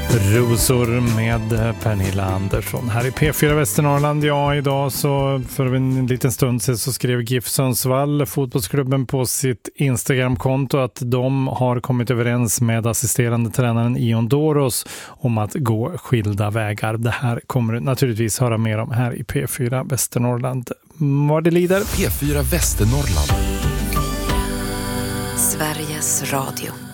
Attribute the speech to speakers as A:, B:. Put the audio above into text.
A: Rosor med Pernilla Andersson här i P4 Västernorrland. Ja, idag så för en liten stund sedan så skrev GIF Sundsvall, fotbollsklubben, på sitt Instagramkonto att de har kommit överens med assisterande tränaren Ion Doros om att gå skilda vägar. Det här kommer du naturligtvis höra mer om här i P4 Västernorrland. Vad det lider.
B: P4 Västernorrland.
C: Sveriges Radio.